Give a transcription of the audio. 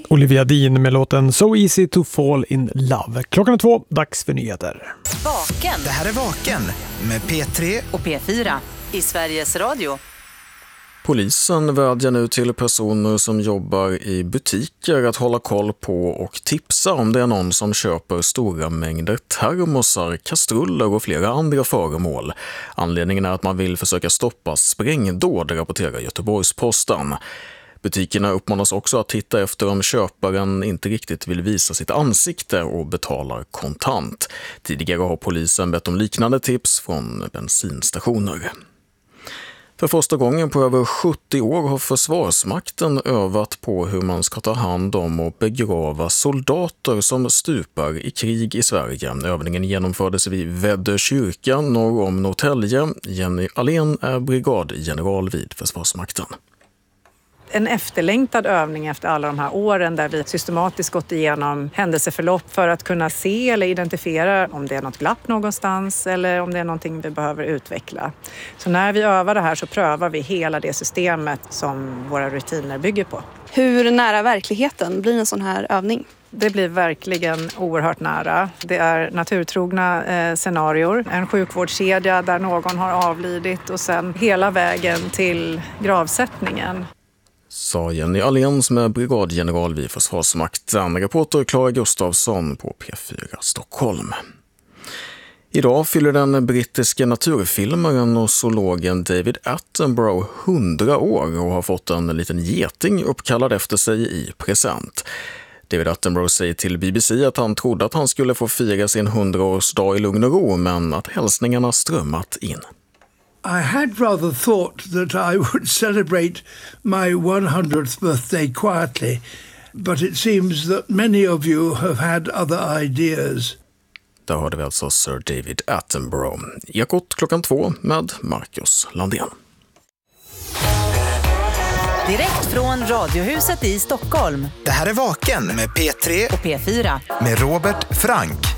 Olivia Dean med låten So Easy to Fall in Love. Klockan är 2, dags för nyheter. Vaken. Det här är Vaken med P3 och P4 i Sveriges Radio. Polisen vädjar nu till personer som jobbar i butiker att hålla koll på och tipsa om det är någon som köper stora mängder termosar, kastruller och flera andra föremål. Anledningen är att man vill försöka stoppa sprängdåd, rapporterar Göteborgs-Posten. Butikerna uppmanas också att titta efter om köparen inte riktigt vill visa sitt ansikte och betalar kontant. Tidigare har polisen bett om liknande tips från bensinstationer. För första gången på över 70 år har Försvarsmakten övat på hur man ska ta hand om och begrava soldater som stupar i krig i Sverige. Övningen genomfördes vid Väddö kyrka norr om Norrtälje. Jenny Alén är brigadgeneral vid Försvarsmakten. En efterlängtad övning efter alla de här åren där vi systematiskt gått igenom händelseförlopp för att kunna se eller identifiera om det är något glapp någonstans eller om det är någonting vi behöver utveckla. Så när vi övar det här så prövar vi hela det systemet som våra rutiner bygger på. Hur nära verkligheten blir en sån här övning? Det blir verkligen oerhört nära. Det är naturtrogna scenarior. En sjukvårdskedja där någon har avlidit och sen hela vägen till gravsättningen. Sa Jenny Alén som är brigadgeneral vid Försvarsmakten. Reporter Clara Gustafsson på P4 Stockholm. Idag fyller den brittiska naturfilmaren och zoologen David Attenborough 100 år och har fått en liten geting uppkallad efter sig i present. David Attenborough säger till BBC att han trodde att han skulle få fira sin 100-årsdag i lugn och ro, men att hälsningarna strömmat in. I had rather thought that I would celebrate my 100th birthday quietly, but it seems that many of you have had other ideas. Där hörde vi alltså Sir David Attenborough. Ekot klockan 2 med Marcus Landén. Direkt från Radiohuset i Stockholm. Det här är Vaken med P3 och P4 med Robert Frank.